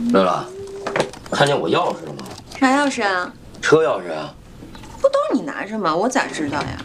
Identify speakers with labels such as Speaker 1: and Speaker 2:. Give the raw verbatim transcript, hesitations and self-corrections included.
Speaker 1: 乐乐，看见我钥匙了吗？
Speaker 2: 啥钥匙啊？
Speaker 1: 车钥匙啊。
Speaker 2: 不都是你拿着吗？我咋知道呀？